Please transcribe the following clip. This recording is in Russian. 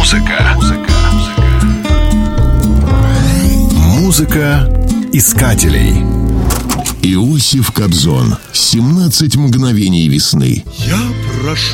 Музыка искателей. Иосиф Кобзон. 17 мгновений весны. Я прошу